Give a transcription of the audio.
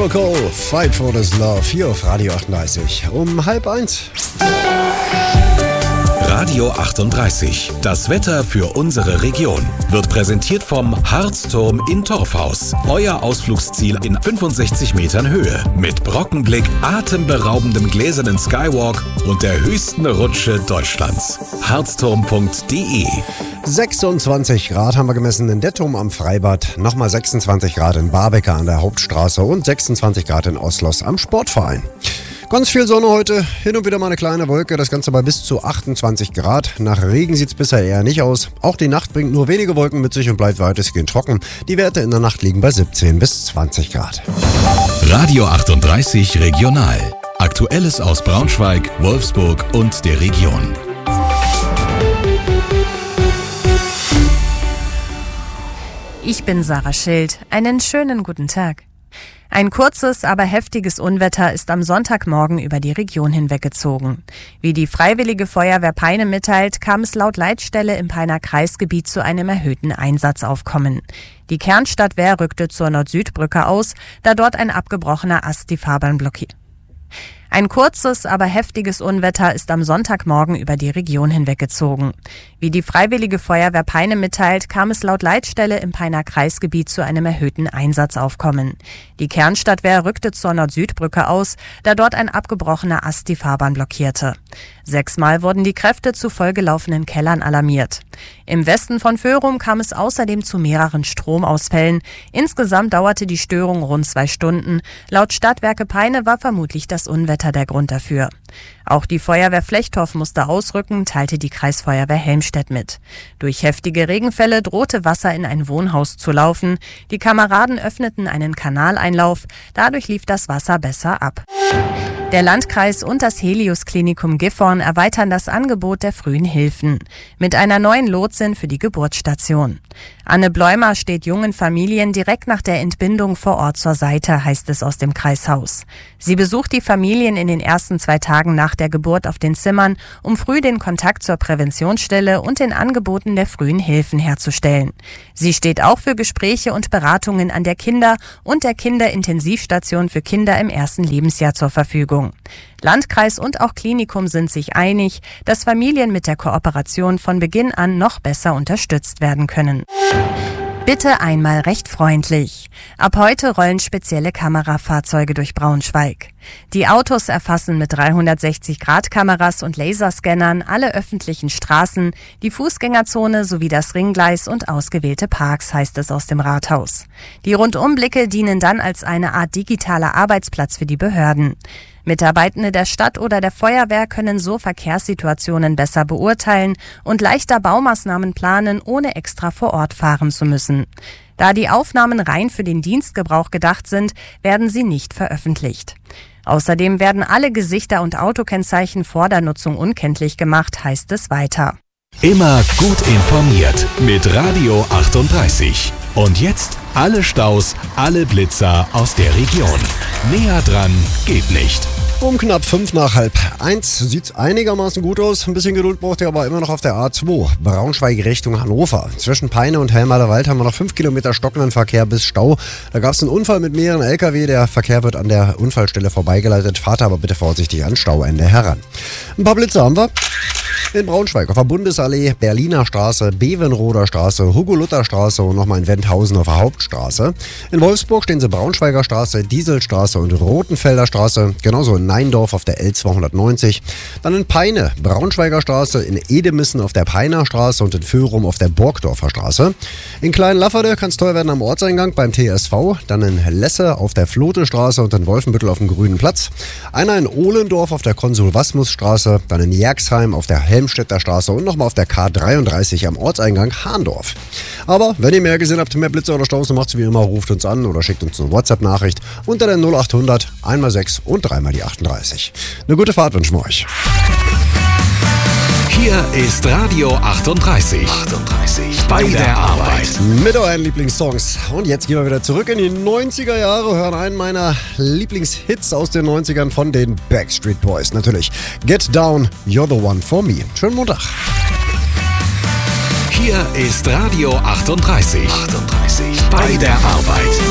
Coco, Fight for this Love, hier auf Radio 38 um 12:30. Radio 38, das Wetter für unsere Region, wird präsentiert vom Harzturm in Torfhaus. Euer Ausflugsziel in 65 Metern Höhe mit Brockenblick, atemberaubendem gläsernen Skywalk und der höchsten Rutsche Deutschlands. Harzturm.de. 26 Grad haben wir gemessen in Dettum am Freibad, nochmal 26 Grad in Barbecker an der Hauptstraße und 26 Grad in Oslos am Sportverein. Ganz viel Sonne heute, hin und wieder mal eine kleine Wolke, das Ganze bei bis zu 28 Grad. Nach Regen sieht es bisher eher nicht aus. Auch die Nacht bringt nur wenige Wolken mit sich und bleibt weitestgehend trocken. Die Werte in der Nacht liegen bei 17 bis 20 Grad. Radio 38 Regional. Aktuelles aus Braunschweig, Wolfsburg und der Region. Ich bin Sarah Schild. Einen schönen guten Tag. Ein kurzes, aber heftiges Unwetter ist am Sonntagmorgen über die Region hinweggezogen. Wie die Freiwillige Feuerwehr Peine mitteilt, kam es laut Leitstelle im Peiner Kreisgebiet zu einem erhöhten Einsatzaufkommen. Die Kernstadtwehr rückte zur Nord-Süd-Brücke aus, da dort ein abgebrochener Ast die Fahrbahn blockiert. Ein kurzes, aber heftiges Unwetter ist am Sonntagmorgen über die Region hinweggezogen. Wie die Freiwillige Feuerwehr Peine mitteilt, kam es laut Leitstelle im Peiner Kreisgebiet zu einem erhöhten Einsatzaufkommen. Die Kernstadtwehr rückte zur Nord-Süd-Brücke aus, da dort ein abgebrochener Ast die Fahrbahn blockierte. 6-mal wurden die Kräfte zu vollgelaufenen Kellern alarmiert. Im Westen von Föhrum kam es außerdem zu mehreren Stromausfällen. Insgesamt dauerte die Störung rund 2 Stunden. Laut Stadtwerke Peine war vermutlich das Unwetter der Grund dafür. Auch die Feuerwehr Flechtorf musste ausrücken, teilte die Kreisfeuerwehr Helmstedt mit. Durch heftige Regenfälle drohte Wasser in ein Wohnhaus zu laufen. Die Kameraden öffneten einen Kanaleinlauf. Dadurch lief das Wasser besser ab. Der Landkreis und das Helios-Klinikum Gifhorn erweitern das Angebot der frühen Hilfen mit einer neuen Lotsin für die Geburtsstation. Anne Bleumer steht jungen Familien direkt nach der Entbindung vor Ort zur Seite, heißt es aus dem Kreishaus. Sie besucht die Familien in den ersten 2 Tagen nach der Geburt auf den Zimmern, um früh den Kontakt zur Präventionsstelle und den Angeboten der frühen Hilfen herzustellen. Sie steht auch für Gespräche und Beratungen an der Kinder- und der Kinderintensivstation für Kinder im 1. Lebensjahr zur Verfügung. Landkreis und auch Klinikum sind sich einig, dass Familien mit der Kooperation von Beginn an noch besser unterstützt werden können. Bitte einmal recht freundlich. Ab heute rollen spezielle Kamerafahrzeuge durch Braunschweig. Die Autos erfassen mit 360-Grad-Kameras und Laserscannern alle öffentlichen Straßen, die Fußgängerzone sowie das Ringgleis und ausgewählte Parks, heißt es aus dem Rathaus. Die Rundumblicke dienen dann als eine Art digitaler Arbeitsplatz für die Behörden. Mitarbeitende der Stadt oder der Feuerwehr können so Verkehrssituationen besser beurteilen und leichter Baumaßnahmen planen, ohne extra vor Ort fahren zu müssen. Da die Aufnahmen rein für den Dienstgebrauch gedacht sind, werden sie nicht veröffentlicht. Außerdem werden alle Gesichter und Autokennzeichen vor der Nutzung unkenntlich gemacht, heißt es weiter. Immer gut informiert mit Radio 38. Und jetzt alle Staus, alle Blitzer aus der Region. Näher dran geht nicht. Um knapp 5 nach 12:30 sieht es einigermaßen gut aus. Ein bisschen Geduld braucht ihr aber immer noch auf der A2. Braunschweig Richtung Hannover. Zwischen Peine und Helmalerwald haben wir noch 5 Kilometer stockenden Verkehr bis Stau. Da gab es einen Unfall mit mehreren LKW. Der Verkehr wird an der Unfallstelle vorbeigeleitet. Fahrt aber bitte vorsichtig an Stauende heran. Ein paar Blitze haben wir. In Braunschweig auf der Bundesallee, Berliner Straße, Bevenroder Straße, Hugo-Luther-Straße und nochmal in Wendhausen auf der Hauptstraße. In Wolfsburg stehen sie Braunschweiger Straße, Dieselstraße und Rotenfelder Straße. Genauso in Neindorf auf der L290. Dann in Peine, Braunschweiger Straße, in Edemissen auf der Peiner Straße und in Föhrum auf der Burgdorfer Straße. In Kleinlafferde kann es teuer werden am Ortseingang beim TSV. Dann in Lesse auf der Flote-Straße und in Wolfenbüttel auf dem Grünen Platz. Einer in Ohlendorf auf der Konsul-Wasmus-Straße. Dann in Jerxheim auf der Helmstedter Straße und nochmal auf der K33 am Ortseingang Hahndorf. Aber wenn ihr mehr gesehen habt, mehr Blitze oder Staus, dann macht's wie immer, ruft uns an oder schickt uns eine WhatsApp-Nachricht unter der 0800 1x6 und 3x die 38. Eine gute Fahrt wünschen wir euch. Hier ist Radio 38. Bei der Arbeit. Mit euren Lieblingssongs. Und jetzt gehen wir wieder zurück in die 90er Jahre, hören einen meiner Lieblingshits aus den 90ern von den Backstreet Boys. Natürlich Get Down, You're the One for Me. Schönen Montag. Hier ist Radio 38. Bei der Arbeit.